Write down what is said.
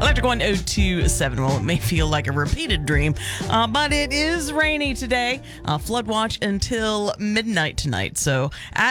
Electric 1027. Well, it may feel like a repeated dream, but it is rainy today. Flood watch until midnight tonight. So